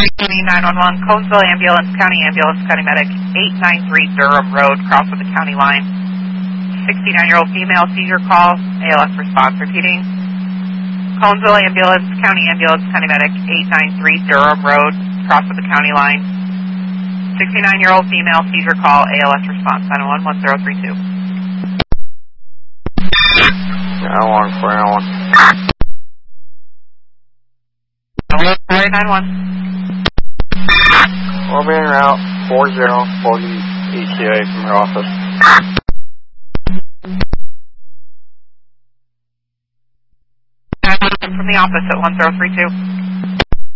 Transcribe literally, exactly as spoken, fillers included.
nine one one, Colesville Ambulance, County Ambulance, County Medic, eight nine three Durham Road, cross of the county line. sixty-nine-year-old female, seizure call, A L S response. Repeating. Colesville Ambulance, County Ambulance, County Medic, eight nine three Durham Road, cross of the county line. sixty-nine-year-old female, seizure call, A L S response. nine one one, one zero three two. nine one four nine one. nine one. We'll be en route four zero forty E T A from your office. From the office at one zero three two.